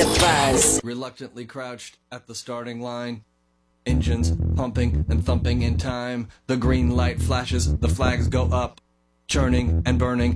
The Buzz. Reluctantly crouched at the starting line. Engines pumping and thumping in time. The green light flashes, the flags go up. Churning and burning,